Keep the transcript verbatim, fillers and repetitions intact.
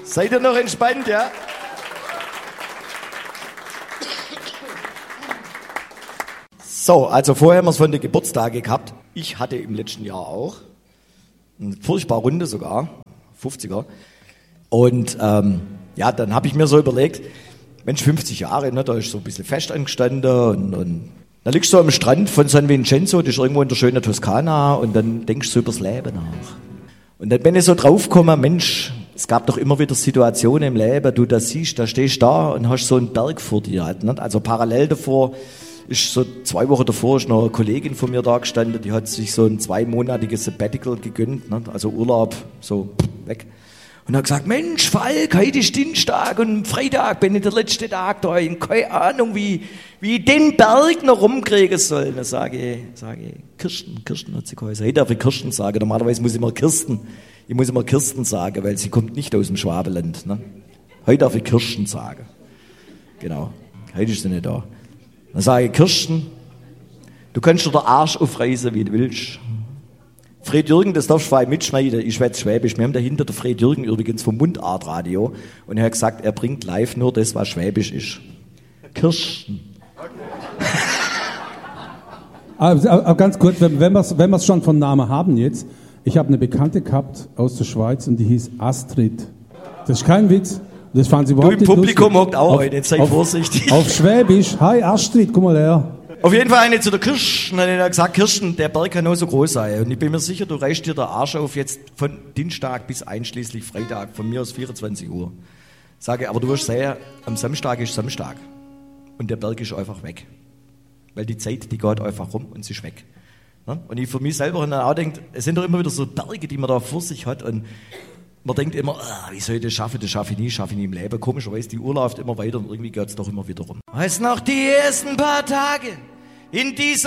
Seid ihr noch entspannt, ja? So, also vorher haben wir es von den Geburtstagen gehabt. Ich hatte im letzten Jahr auch eine furchtbar Runde sogar, fünfziger. Und ähm, ja, dann habe ich mir so überlegt, Mensch, fünfzig Jahre, ne, da ist so ein bisschen fest angestanden und, und da liegst du am Strand von San Vincenzo, das ist irgendwo in der schönen Toskana und dann denkst du so übers Leben nach. Und dann bin ich so draufgekommen, Mensch, es gab doch immer wieder Situationen im Leben, du das siehst, da stehst du da und hast so einen Berg vor dir. Halt, ne? Also parallel davor ist so zwei Wochen davor ist noch eine Kollegin von mir da gestanden, die hat sich so ein zweimonatiges Sabbatical gegönnt, ne? Also Urlaub, so weg. Und hat gesagt, Mensch, Falk, heute ist Dienstag und Freitag bin ich der letzte Tag da. Ich keine Ahnung, wie, wie ich den Berg noch rumkriegen soll. Dann sage ich, sage ich, Kirsten, Kirsten hat sie geheißen. Heute darf ich Kirsten sagen. Normalerweise muss ich immer Kirsten, ich muss immer Kirsten sagen, weil sie kommt nicht aus dem Schwabenland. Ne? Heute darf ich Kirsten sagen. Genau, heute ist sie nicht da. Dann sage ich, Kirsten, du kannst dir den Arsch aufreißen, wie du willst. Fred Jürgen, das darfst du frei mitschneiden, ich schwätze Schwäbisch. Wir haben dahinter der Fred Jürgen übrigens vom Mundartradio und er hat gesagt, er bringt live nur das, was Schwäbisch ist. Kirsten. Also, ganz kurz, wenn wir es wenn schon von Namen haben jetzt, ich habe eine Bekannte gehabt aus der Schweiz und die hieß Astrid. Das ist kein Witz. Das fanden sie überhaupt du im nicht Publikum lustig. hockt auch auf, heute, jetzt sei auf, vorsichtig. Auf Schwäbisch, hi Astrid, guck mal her. Auf jeden Fall eine zu der Kirsten, dann hat er gesagt, Kirsten, der Berg kann nur so groß sein. Und ich bin mir sicher, du reißt dir der Arsch auf jetzt von Dienstag bis einschließlich Freitag, von mir aus vierundzwanzig Uhr. Sage, aber du wirst sehen, am Samstag ist Samstag. Und der Berg ist einfach weg. Weil die Zeit, die geht einfach rum und sie ist weg. Und ich für mich selber habe dann auch gedacht, es sind doch immer wieder so Berge, die man da vor sich hat. Und man denkt immer, ah, wie soll ich das schaffen, das schaffe ich nie, schaffe ich nie im Leben. Komischerweise, die Uhr läuft immer weiter und irgendwie geht es doch immer wieder rum. Heißt noch die ersten paar Tage in dieser